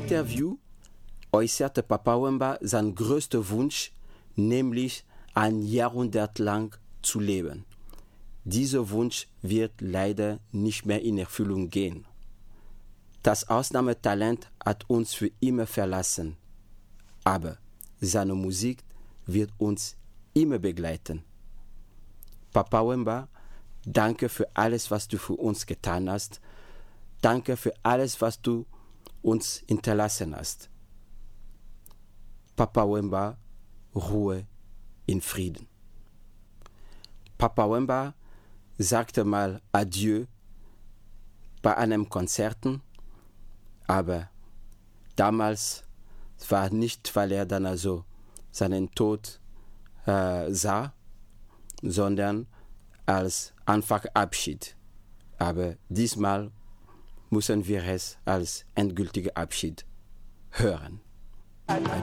Interview äußerte Papa Wemba seinen größten Wunsch, nämlich ein Jahrhundert lang zu leben. Dieser Wunsch wird leider nicht mehr in Erfüllung gehen. Das Ausnahmetalent hat uns für immer verlassen, aber seine Musik wird uns immer begleiten. Papa Wemba, danke für alles, was du für uns getan hast. Danke für alles, was du uns hinterlassen hast. Papa Wemba, Ruhe in Frieden. Papa Wemba sagte mal Adieu bei einem Konzerten, aber damals war nicht, weil er dann also seinen Tod sah, sondern als einfach Abschied. Aber diesmal müssen wir es als endgültiger Abschied hören.